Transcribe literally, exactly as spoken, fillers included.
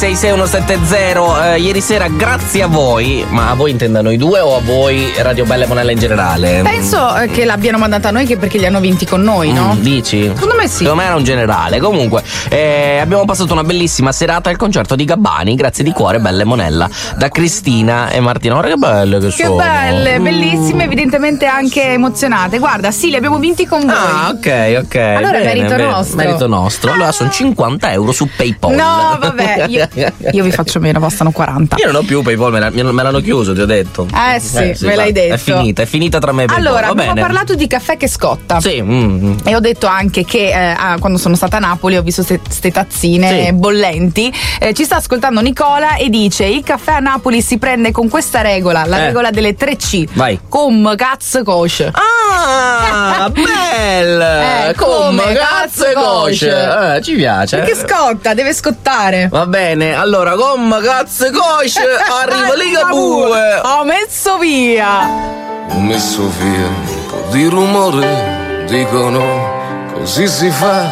sei sei uno sette zero. Eh, ieri sera, grazie a voi, ma a voi intenda noi due o a voi Radio Bella e Monella in generale? Penso eh, che l'abbiano mandata a noi che perché li hanno vinti con noi, no? Mm, dici? Secondo me sì. Secondo me era un generale. Comunque, eh, abbiamo passato una bellissima serata al concerto di Gabbani. Grazie di cuore, Bella e Monella, da Cristina e Martina. Guarda che belle che, che sono. Che belle, bellissime, evidentemente anche emozionate. Guarda, sì, li abbiamo vinti con voi. Ah, ok, ok. Allora bene, è merito bene. nostro. Merito nostro. Allora sono cinquanta euro su PayPal. No, vabbè, io, io vi faccio meno, costano quaranta. Io non ho più PayPal, me, la, me l'hanno chiuso, ti ho detto. Eh sì, eh, sì me l'hai va, detto. È finita, è finita tra me e PayPal. Allora, va abbiamo bene. parlato di caffè che scotta. Sì. Mm. E ho detto anche che eh, ah, quando sono stata a Napoli ho visto queste tazzine sì. bollenti. Eh, ci sta ascoltando Nicola e dice: il caffè a Napoli si prende con questa regola, la eh. regola delle tre C. Vai. Com, cazzo, coach. Ah, bella! Eh, come come cazzo e cazzo coach. Eh, ci piace. Perché scotta, deve scottare. Va bene, allora come cazzo e coach arriva Ligabue. Ho messo via. Ho messo via un po' di rumore, dicono così si fa,